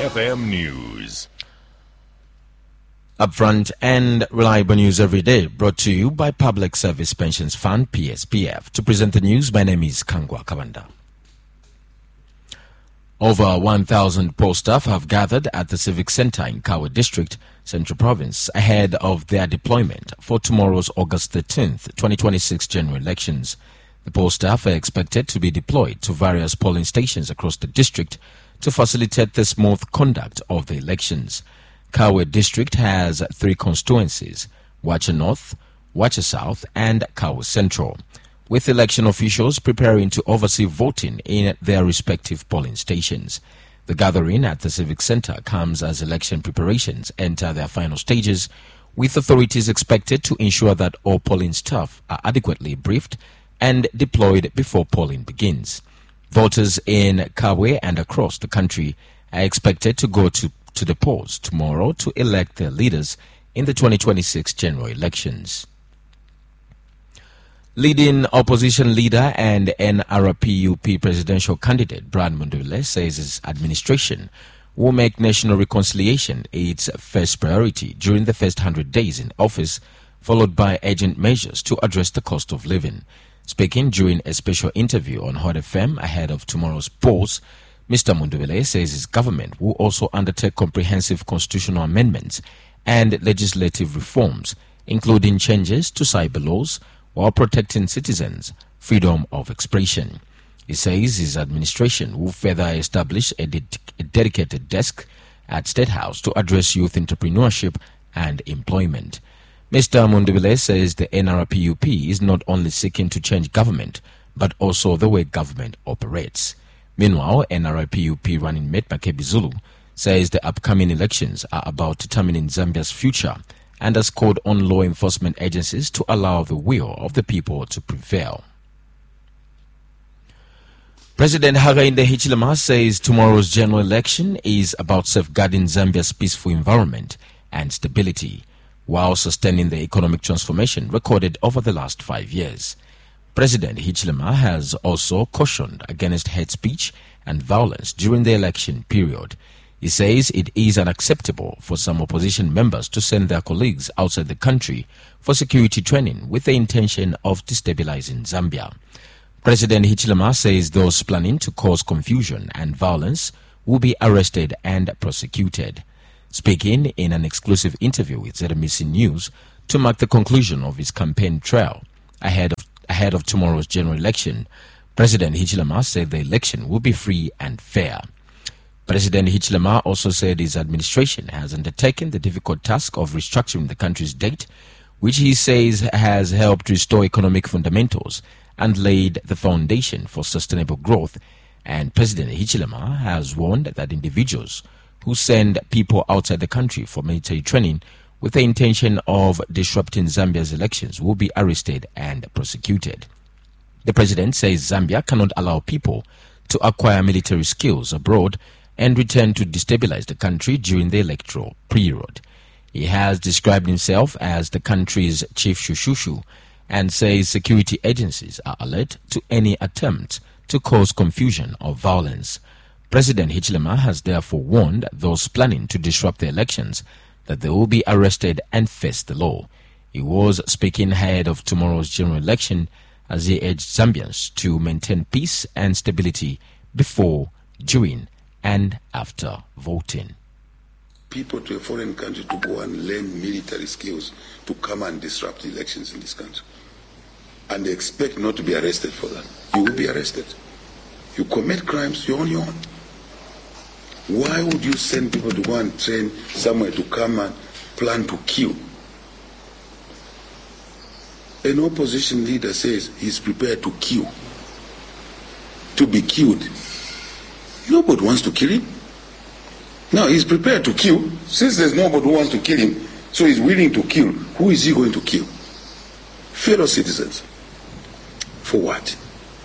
FM News. Upfront and reliable news every day, brought to you by Public Service Pensions Fund, PSPF. To present the news, my name is Kangwa Kabanda. Over 1,000 post staff have gathered at the Civic Center in Kawe District, Central Province, ahead of their deployment for tomorrow's August 13th, 2026 general elections. The post staff are expected to be deployed to various polling stations across the district to facilitate the smooth conduct of the elections. Kawe District has 3 constituencies: Wacha North, Wacha South and Kawe Central, with election officials preparing to oversee voting in their respective polling stations. The gathering at the Civic Center comes as election preparations enter their final stages, with authorities expected to ensure that all polling staff are adequately briefed and deployed before polling begins. Voters in Kawe and across the country are expected to go to the polls tomorrow to elect their leaders in the 2026 general elections. Leading opposition leader and NRPUP presidential candidate Brad Mundubile says his administration will make national reconciliation its first priority during the first 100 days in office, followed by urgent measures to address the cost of living. Speaking during a special interview on Hot FM ahead of tomorrow's polls, Mr. Mundubile says his government will also undertake comprehensive constitutional amendments and legislative reforms, including changes to cyber laws, while protecting citizens' freedom of expression. He says his administration will further establish a dedicated desk at State House to address youth entrepreneurship and employment. Mr. Mundubile says the NRPUP is not only seeking to change government, but also the way government operates. Meanwhile, NRPUP running mate Makebi Zulu says the upcoming elections are about determining Zambia's future and has called on law enforcement agencies to allow the will of the people to prevail. President Hakainde Hichilema says tomorrow's general election is about safeguarding Zambia's peaceful environment and stability, while sustaining the economic transformation recorded over the last 5 years. President Hichilema has also cautioned against hate speech and violence during the election period. He says it is unacceptable for some opposition members to send their colleagues outside the country for security training with the intention of destabilizing Zambia. President Hichilema says those planning to cause confusion and violence will be arrested and prosecuted. Speaking in an exclusive interview with ZMC News to mark the conclusion of his campaign trail ahead of tomorrow's general election, President Hichilema said the election will be free and fair. President Hichilema also said his administration has undertaken the difficult task of restructuring the country's debt, which he says has helped restore economic fundamentals and laid the foundation for sustainable growth. And President Hichilema has warned that individuals who send people outside the country for military training with the intention of disrupting Zambia's elections will be arrested and prosecuted. The president says Zambia cannot allow people to acquire military skills abroad and return to destabilize the country during the electoral period. He has described himself as the country's chief shushushu and says security agencies are alert to any attempt to cause confusion or violence. President Hichilema has therefore warned those planning to disrupt the elections that they will be arrested and face the law. He was speaking ahead of tomorrow's general election as he urged Zambians to maintain peace and stability before, during, and after voting. People to a foreign country to go and learn military skills to come and disrupt the elections in this country. And they expect not to be arrested for that. You will be arrested. You commit crimes, you're on your own. Why would you send people to go and train somewhere to come and plan to kill? An opposition leader says he's prepared to kill, to be killed. Nobody wants to kill him. Now he's prepared to kill. Since there's nobody who wants to kill him, so he's willing to kill. Who is he going to kill? Fellow citizens. For what?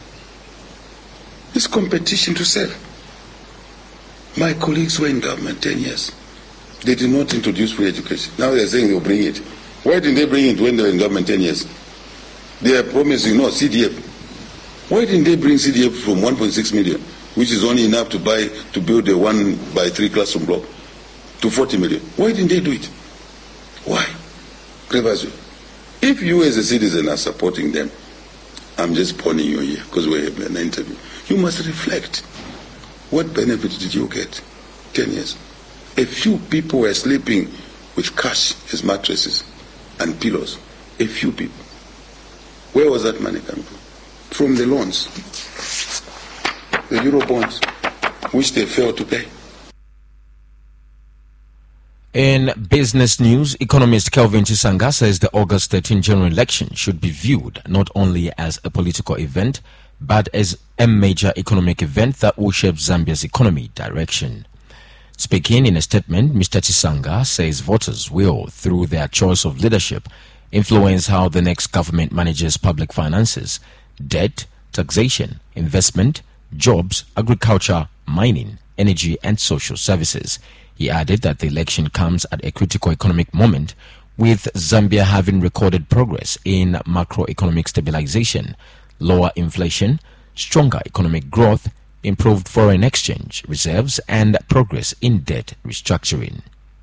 It's competition to serve. My colleagues were in government 10 years. They did not introduce free education. Now they're saying they'll bring it. Why didn't they bring it when they were in government 10 years? They are promising, no, CDF. Why didn't they bring CDF from 1.6 million which is only enough to build a 1-by-3 classroom block, to 40 million. Why didn't they do it? Why? Krebazu, if you as a citizen are supporting them, I'm just pointing you here because we're having an interview. You must reflect. What benefit did you get? 10 years. A few people were sleeping with cash as mattresses and pillows. A few people. Where was that money coming from? From the loans, the Euro bonds, which they failed to pay. In business news, economist Kelvin Chisanga says the August 13 general election should be viewed not only as a political event, but as a major economic event that will shape Zambia's economy direction. Speaking in a statement, Mr. Chisanga says voters will, through their choice of leadership, influence how the next government manages public finances, debt, taxation, investment, jobs, agriculture, mining, energy and social services. He added that the election comes at a critical economic moment, with Zambia having recorded progress in macroeconomic stabilization, lower inflation, stronger economic growth, improved foreign exchange reserves and progress in debt restructuring.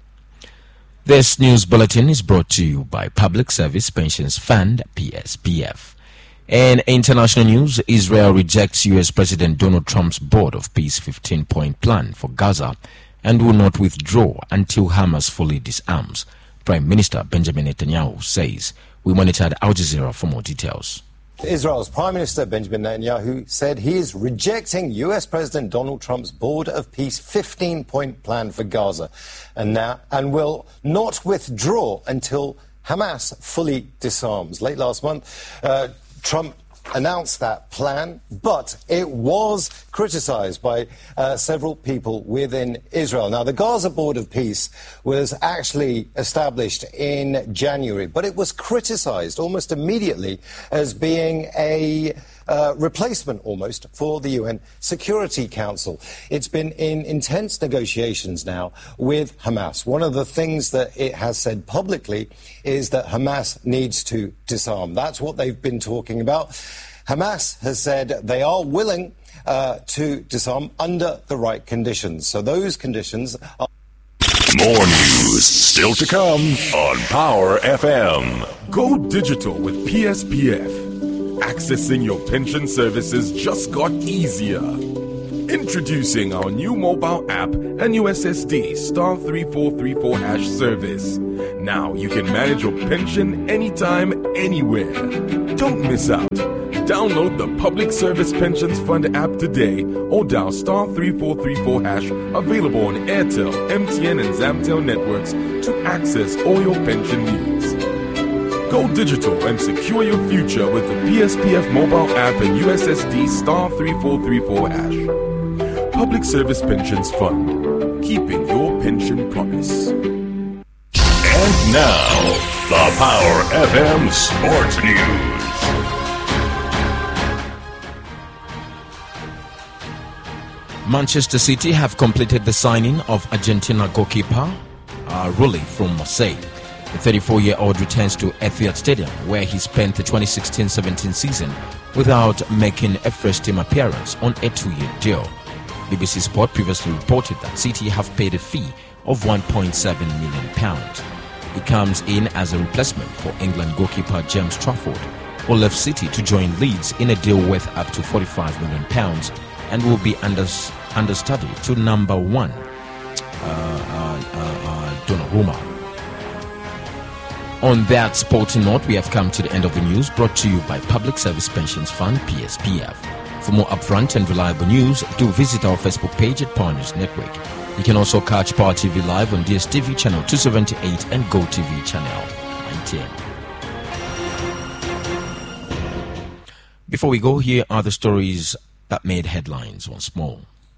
This news bulletin is brought to you by Public Service Pensions Fund, PSPF. In international news, Israel rejects U.S. President Donald Trump's Board of Peace 15-point plan for Gaza and will not withdraw until Hamas fully disarms. Prime Minister Benjamin Netanyahu says. We monitored Al Jazeera for more details. Israel's Prime Minister Benjamin Netanyahu said he is rejecting U.S. President Donald Trump's Board of Peace 15-point plan for Gaza and will not withdraw until Hamas fully disarms. Late last month, Trump announced that plan, but it was criticised by several people within Israel. Now, the Gaza Board of Peace was actually established in January, but it was criticised almost immediately as being a replacement almost for the UN Security Council. It's been in intense negotiations now with Hamas. One of the things that it has said publicly is that Hamas needs to disarm. That's what they've been talking about. Hamas has said they are willing to disarm under the right conditions. So those conditions are... More news still to come on Power FM. Go digital with PSPF. Accessing your pension services just got easier. Introducing our new mobile app and USSD star 3434 hash service. Now you can manage your pension anytime, anywhere. Don't miss out. Download the Public Service Pensions Fund app today or dial star 3434 hash, available on Airtel, MTN and Zamtel networks to access all your pension needs. Go digital and secure your future with the PSPF mobile app and USSD star 3434 hash. Public Service Pensions Fund, keeping your pension promise. And now, the Power FM Sports News. Manchester City have completed the signing of Argentina goalkeeper Rulli from Marseille. The 34-year-old returns to Etihad Stadium, where he spent the 2016-17 season without making a first-team appearance on a 2-year deal. BBC Sport previously reported that City have paid a fee of £1.7 million. He comes in as a replacement for England goalkeeper James Trafford, who left City to join Leeds in a deal worth up to £45 million and will be understudy to number 1 Donnarumma. On that sporting note, we have come to the end of the news, brought to you by Public Service Pensions Fund, PSPF. For more upfront and reliable news, do visit our Facebook page at Power News Network. You can also catch Power TV live on DSTV channel 278 and GoTV channel 19. Before we go, here are the stories that made headlines once more.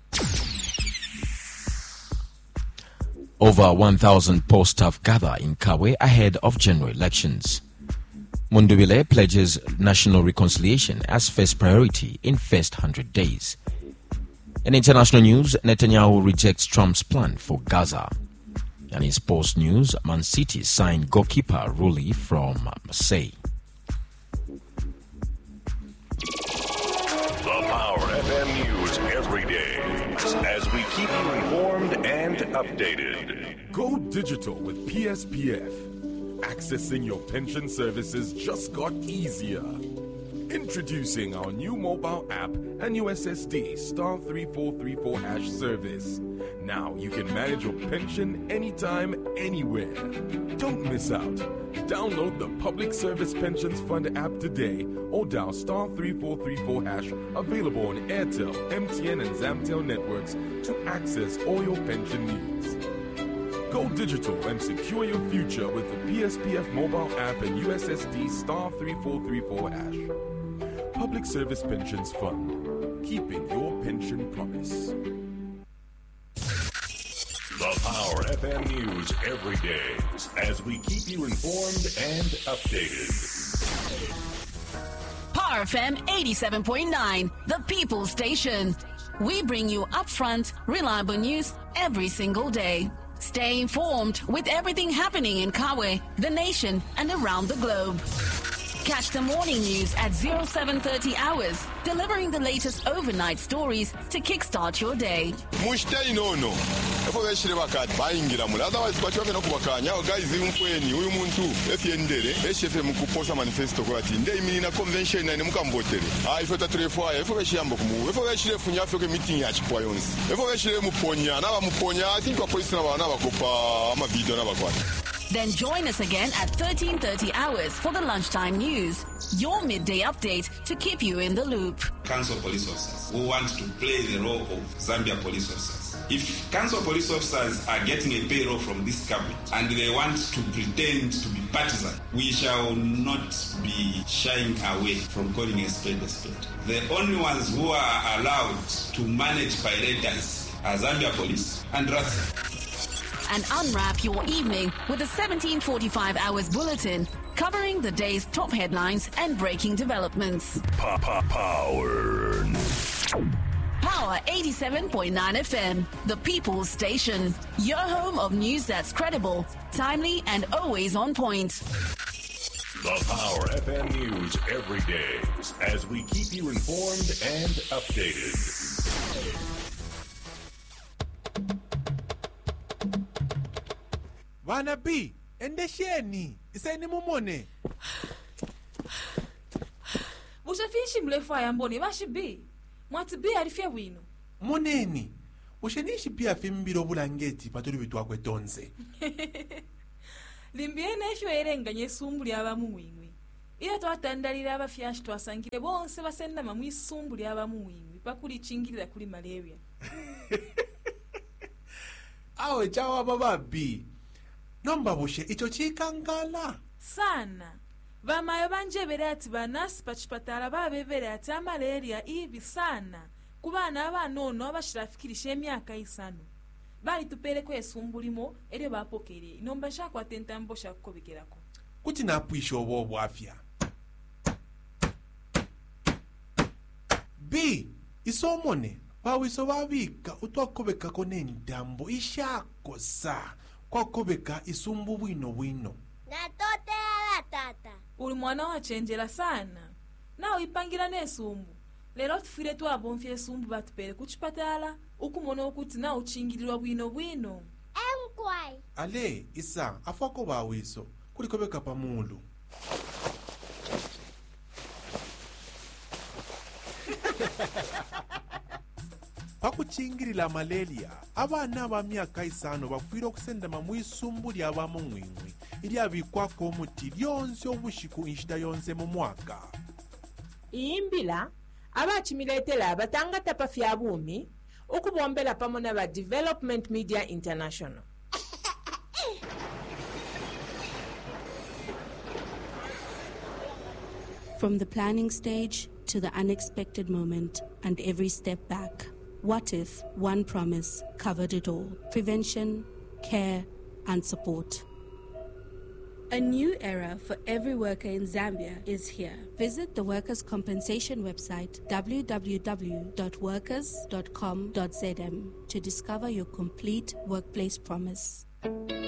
Over 1,000 post staff gather in Kawe ahead of general elections. Mundubile pledges national reconciliation as first priority in first 100 days. In international news, Netanyahu rejects Trump's plan for Gaza. And in sports news, Man City signed goalkeeper Rulli from Marseille. The Power FM News every day. keep you informed and updated. Go digital with PSPF. Accessing your pension services just got easier. Introducing our new mobile app and USSD star 3434 hash service. Now you can manage your pension anytime, anywhere. Don't miss out. Download the Public Service Pensions Fund app today or dial star 3434 hash, available on Airtel, MTN and Zamtel networks to access all your pension needs. Go digital and secure your future with the PSPF mobile app and USSD star 3434 hash. Public Service Pensions Fund, keeping your pension promise. The Power FM News every day as we keep you informed and updated. Power FM 87.9, the People's Station. We bring you upfront, reliable news every single day. Stay informed with everything happening in Kawe, the nation, and around the globe. Catch the morning news at 0730 hours, delivering the latest overnight stories to kickstart your day. Mushtai nono. Efo beshire bakati bayingira mula otherwise kwati bafena kubakanya guys umfweni uyu muntu efyendere eshefe mukuposa manifesto kwati nde imina convention na mukambotere ifo tatrefoa efo beshiyambo kumu efo beshire funya afyo meeting ya chipwa yonse efo beshire muponya na bamuponya I think kwa police na bana bakopa ama video na bakwati. Then join us again at 13:30 hours for the lunchtime news, your midday update to keep you in the loop. Council police officers who want to play the role of Zambia police officers. If council police officers are getting a payroll from this government and they want to pretend to be partisan, we shall not be shying away from calling a spade a spade. The only ones who are allowed to manage pirates are Zambia police and RATSA. And unwrap your evening with the 1745 hours bulletin, covering the day's top headlines and breaking developments. Power. Power 87.9 FM, the People's Station. Your home of news that's credible, timely, and always on point. The Power FM News every day as we keep you informed and updated. Vana B, endesheni, iseni mumone. Ushafishi mlefu ayamboni, vashi B. Mwati B alifia wino. Moneni, ushenishi pia fimbiro bulangeti paturi vitu wakwe tonze. Limbiene esho erenga nyesumbuli abamuwimwi. Ila twatandalira abafyashi twasangire bonse basenda mamwisumbuli abamuwimwi pakuli chingirira kuli malaria. Awe chawa baba B. Nomba bushe icho chikangala sana. Vamayo banjebere ati banasi pachipatala babebere ati malaria ivi sana. Kubana abanono abashirafikirisha emyaka isano. Bali tupere kwesumbulimo ere bapokere. Nomba shakwa tentambo shakukobekerako. Kuti napwisho bobo afya. B, isomone. Bawiso babika utwakobeka kone ndambo ishako sa. Kwa kobeka isumbu wino. Natote ala tata. Uli mwana wa chenjela sana. Na uipangira nesumbu. Lero tufire tu abonfye esumbu batupere kuchipatala. Ukumono ukuti na uchingirirwa wino. Enkwai. Ale, isa, afako bawiso. Kuli kobeka pamulu. Pakuchingirila malaria, abana ba myaka isano bafwire okusenda mamwisumbu lya bamuwimwi ili abikwako omuti lyonse obushiku inshita yonse mu mwaka. Iyimbila abachimiletela abatangata pafya bumi ukubombela pamo na ba Development Media International. From the planning stage to the unexpected moment and every step back. What if one promise covered it all? Prevention, care, and support. A new era for every worker in Zambia is here. Visit the Workers' Compensation website www.workers.com.zm to discover your complete workplace promise.